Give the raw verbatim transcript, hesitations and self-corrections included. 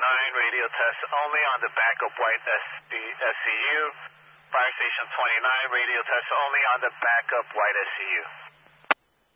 twenty-nine, radio test only on the backup white S C U. Fire station twenty-nine, radio test only on the backup white S C U.